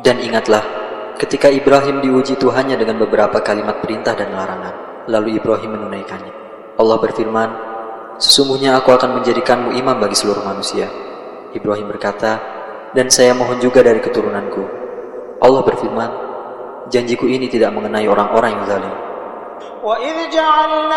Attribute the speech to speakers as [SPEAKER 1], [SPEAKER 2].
[SPEAKER 1] Dan ingatlah, ketika Ibrahim diuji Tuhannya dengan beberapa kalimat perintah dan larangan, lalu Ibrahim menunaikannya. Allah berfirman, sesungguhnya aku akan menjadikanmu imam bagi seluruh manusia. Ibrahim berkata, dan saya mohon juga dari keturunanku. Allah berfirman, janjiku ini tidak mengenai orang-orang yang zalim.